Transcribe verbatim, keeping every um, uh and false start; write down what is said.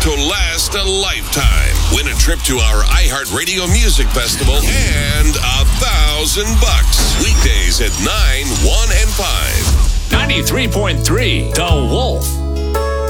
to last a lifetime. Win a trip to our iHeartRadio Music Festival and a thousand bucks. Weekdays at nine, one, and five. ninety-three point three The Wolf.